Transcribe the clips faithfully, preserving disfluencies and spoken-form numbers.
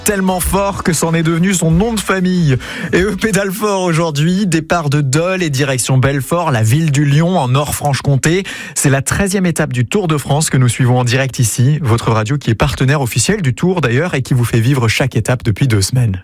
Tellement fort que c'en est devenu son nom de famille. Et eux pédalent fort aujourd'hui. Départ de Dole et direction Belfort, la ville du Lion en Nord-Franche-Comté. C'est la treizième étape du Tour de France que nous suivons en direct ici. Votre radio qui est partenaire officiel du Tour d'ailleurs et qui vous fait vivre chaque étape depuis deux semaines.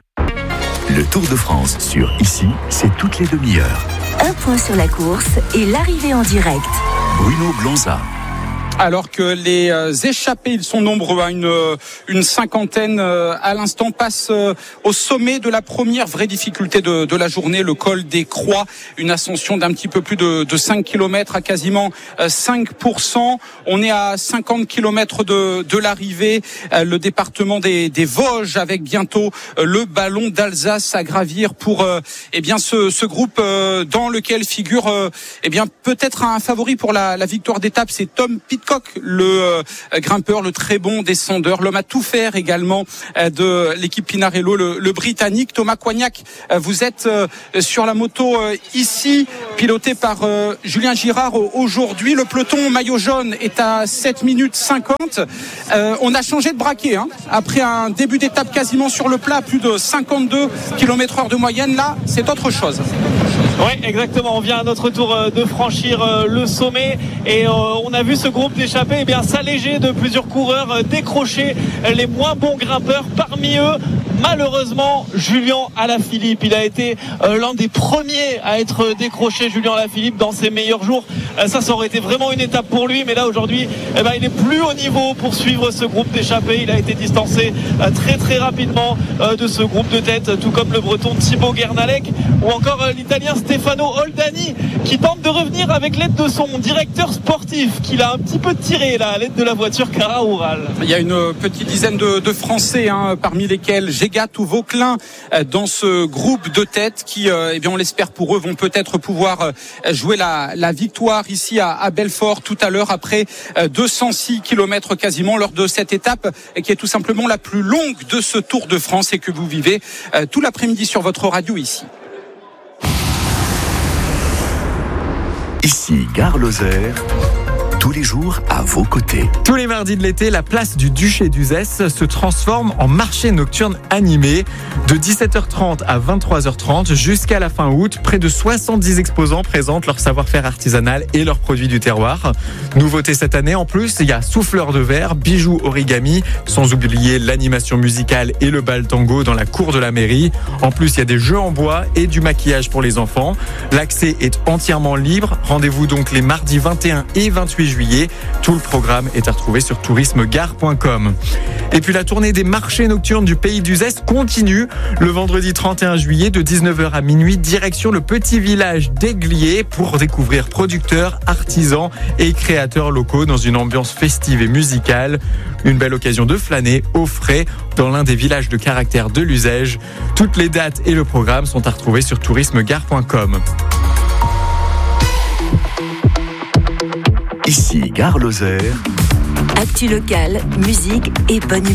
Le Tour de France sur Ici, c'est toutes les demi-heures. Un point sur la course et l'arrivée en direct. Bruno Blanza. Alors que les euh, échappés, ils sont nombreux, hein, une, une cinquantaine euh, à l'instant, passent euh, au sommet de la première vraie difficulté de, de la journée, le col des Croix, une ascension d'un petit peu plus de, de cinq kilomètres à quasiment euh, cinq pour cent. On est à cinquante kilomètres de, de l'arrivée, euh, le département des, des Vosges avec bientôt euh, le ballon d'Alsace à gravir pour euh, eh bien ce, ce groupe euh, dans lequel figure euh, eh bien peut-être un favori pour la, la victoire d'étape, c'est Tom Pitcock, le euh, grimpeur, le très bon descendeur, l'homme à tout faire également euh, de l'équipe Pinarello, le, le Britannique. Thomas Coignac, euh, vous êtes euh, sur la moto euh, ici, piloté par euh, Julien Girard aujourd'hui. Le peloton maillot jaune est à sept minutes cinquante. Euh, on a changé de braquet, hein, après un début d'étape quasiment sur le plat, plus de cinquante-deux kilomètres heure de moyenne. Là, c'est autre chose. Oui, exactement. On vient à notre tour de franchir le sommet et on a vu ce groupe d'échappés eh bien s'alléger de plusieurs coureurs, décrocher les moins bons grimpeurs. Parmi eux, malheureusement, Julien Alaphilippe. Il a été l'un des premiers à être décroché, Julien Alaphilippe, dans ses meilleurs jours. Ça, ça aurait été vraiment une étape pour lui, mais là aujourd'hui, eh ben, il n'est plus au niveau pour suivre ce groupe d'échappés. Il a été distancé très très rapidement de ce groupe de tête, tout comme le Breton Thibaut Guernalec ou encore l'Italien Stefano Oldani, qui tente de revenir avec l'aide de son directeur sportif, qu'il a un petit peu tiré là, à l'aide de la voiture Cara Oural. Il y a une petite dizaine de, de Français, hein, parmi lesquels Gégat ou Vauquelin, euh, dans ce groupe de tête qui, euh, eh bien, on l'espère pour eux, vont peut-être pouvoir euh, jouer la, la victoire ici à, à Belfort tout à l'heure, après euh, deux cent six kilomètres quasiment, lors de cette étape euh, qui est tout simplement la plus longue de ce Tour de France et que vous vivez euh, tout l'après-midi sur votre radio ici. Ici, Gare Lozère, tous les jours à vos côtés. Tous les mardis de l'été, la place du Duché d'Uzès se transforme en marché nocturne animé. De dix-sept heures trente à vingt-trois heures trente jusqu'à la fin août, près de soixante-dix exposants présentent leur savoir-faire artisanal et leurs produits du terroir. Nouveauté cette année, en plus, il y a souffleurs de verre, bijoux origami, sans oublier l'animation musicale et le bal tango dans la cour de la mairie. En plus, il y a des jeux en bois et du maquillage pour les enfants. L'accès est entièrement libre. Rendez-vous donc les mardis vingt et un et vingt-huit juillet. Tout le programme est à retrouver sur tourisme gare point com. Et puis la tournée des marchés nocturnes du pays d'Uzès continue. Le vendredi trente et un juillet de dix-neuf heures à minuit, direction le petit village d'Aiglier pour découvrir producteurs, artisans et créateurs locaux dans une ambiance festive et musicale. Une belle occasion de flâner au frais dans l'un des villages de caractère de l'Uzège. Toutes les dates et le programme sont à retrouver sur tourisme gare point com. Ici, Gare Lozère. Actu locale, musique et bonne humeur.